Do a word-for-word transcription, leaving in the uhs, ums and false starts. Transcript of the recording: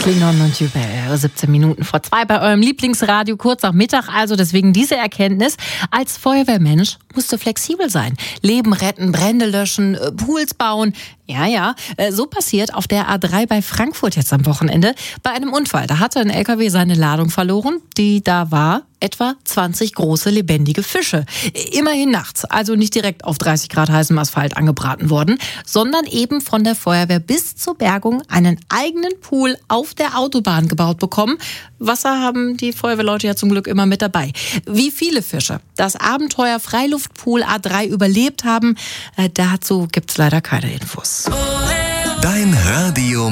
Klingon und Jubel, siebzehn Minuten vor zwei bei eurem Lieblingsradio, kurz nach Mittag. Also deswegen diese Erkenntnis: Als Feuerwehrmensch musst du flexibel sein. Leben retten, Brände löschen, Pools bauen. Ja, ja, so passiert auf der A drei bei Frankfurt jetzt am Wochenende bei einem Unfall. Da hatte ein L K W seine Ladung verloren, die da war etwa zwanzig große lebendige Fische. Immerhin nachts, also nicht direkt auf dreißig Grad heißem Asphalt angebraten worden, sondern eben von der Feuerwehr bis zur Bergung einen eigenen Pool auf der Autobahn gebaut bekommen. Wasser haben die Feuerwehrleute ja zum Glück immer mit dabei. Wie viele Fische das Abenteuer Freiluftpool A drei überlebt haben, dazu gibt's leider keine Infos. Dein Radio